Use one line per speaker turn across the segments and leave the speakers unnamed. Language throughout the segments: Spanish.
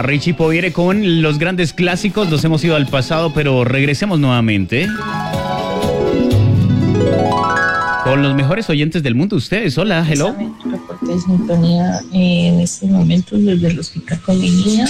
era Richie Povere con los grandes clásicos. Nos hemos ido al pasado, pero regresemos nuevamente con los mejores oyentes del mundo. Ustedes, hola, hello.
Reporte de sintonía en estos momentos desde el hospital con mi niña,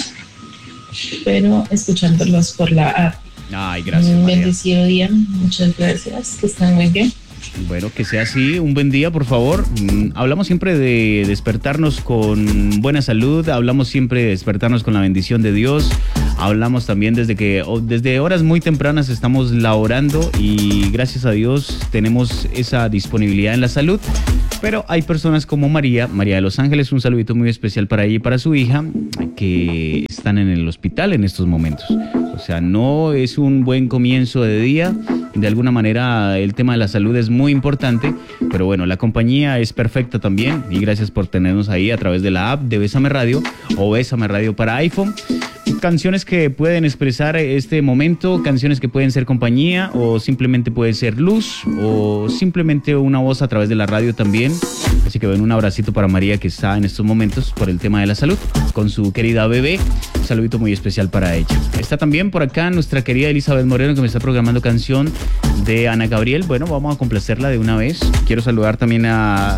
pero escuchándolos por la app.
Ay, gracias,
Un
María.
bendecido día, muchas gracias, que estén muy bien.
Bueno, que sea así, un buen día, por favor. Hablamos siempre de despertarnos con buena salud, hablamos siempre de despertarnos con la bendición de Dios, hablamos también desde horas muy tempranas estamos laborando y gracias a Dios tenemos esa disponibilidad en la salud, pero hay personas como María de Los Ángeles, un saludito muy especial para ella y para su hija, que están en el hospital en estos momentos. O sea, no es un buen comienzo de día. De alguna manera el tema de la salud es muy importante, pero bueno, la compañía es perfecta también y gracias por tenernos ahí a través de la app de Bésame Radio o Bésame Radio para iPhone. Canciones que pueden expresar este momento, canciones que pueden ser compañía o simplemente puede ser luz o simplemente una voz a través de la radio también. Así que bueno, un abracito para María que está en estos momentos por el tema de la salud con su querida bebé. Un saludito muy especial para ella. Está también por acá nuestra querida Elizabeth Moreno que me está programando canción de Ana Gabriel. Bueno, vamos a complacerla de una vez. Quiero saludar también a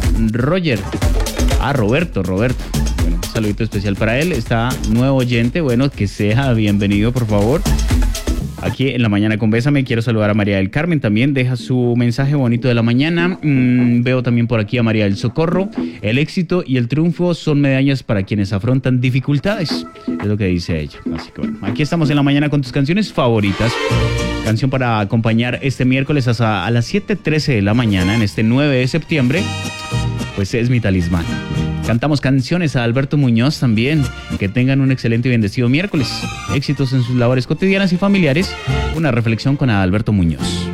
Roberto. Bueno, un saludito especial para él. Está nuevo oyente. Bueno, que sea bienvenido, por favor. Aquí en La Mañana con Bésame. Quiero saludar a María del Carmen también. Deja su mensaje bonito de la mañana. Veo también por aquí a María del Socorro. El éxito y el triunfo son medallas para quienes afrontan dificultades. Es lo que dice ella. Así que bueno, aquí estamos en La Mañana con tus canciones favoritas. Canción para acompañar este miércoles a las 7:13 de la mañana, en este 9 de septiembre. Pues es mi talismán. Cantamos canciones a Alberto Muñoz también. Que tengan un excelente y bendecido miércoles. Éxitos en sus labores cotidianas y familiares. Una reflexión con Alberto Muñoz.